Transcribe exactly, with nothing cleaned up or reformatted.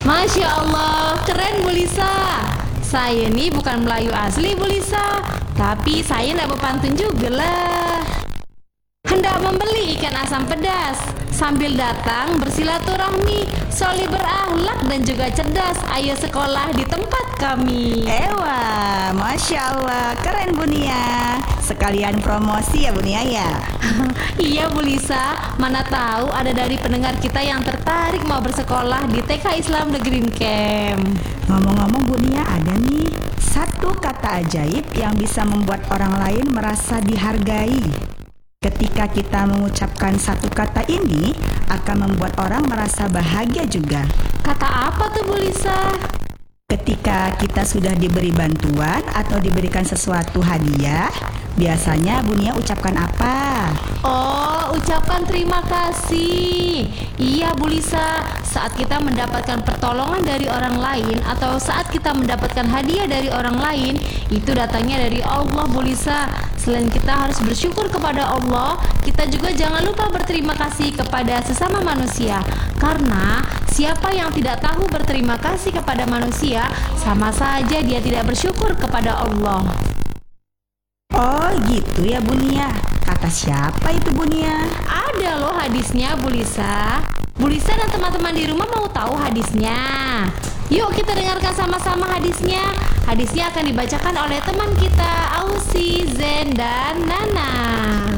Masya Allah, keren Bu Lisa. Saya nih bukan Melayu asli Bu Lisa, tapi saya nggak berpantun juga lah. Hendak membeli ikan asam pedas, sambil datang bersilaturahmi, solih berakhlak dan juga cerdas. Ayo sekolah di tempat kami. Ewa, Masya Allah, keren Bu Nia. Sekalian promosi ya Bu Nia ya. Iya Bu Lisa, mana tahu ada dari pendengar kita yang tertarik mau bersekolah di T K Islam The Green Camp. Ngomong-ngomong Bu Nia, ada nih satu kata ajaib yang bisa membuat orang lain merasa dihargai. Ketika kita mengucapkan satu kata ini akan membuat orang merasa bahagia juga. Kata apa tuh Bu Lisa? Ketika kita sudah diberi bantuan atau diberikan sesuatu hadiah, biasanya Bu Nia ucapkan apa? Oh, ucapkan terima kasih. Iya Bu Lisa, saat kita mendapatkan pertolongan dari orang lain atau saat kita mendapatkan hadiah dari orang lain, itu datangnya dari Allah Bu Lisa. Selain kita harus bersyukur kepada Allah, kita juga jangan lupa berterima kasih kepada sesama manusia. Karena siapa yang tidak tahu berterima kasih kepada manusia, sama saja dia tidak bersyukur kepada Allah. Oh gitu ya Bu Nia. Kata siapa itu Bu Nia? Ada loh hadisnya Bu Lisa. Bu Lisa dan teman-teman di rumah mau tahu hadisnya? Yuk kita dengarkan sama-sama hadisnya. Hadisnya akan dibacakan oleh teman kita Ausi, Zen, dan Nana.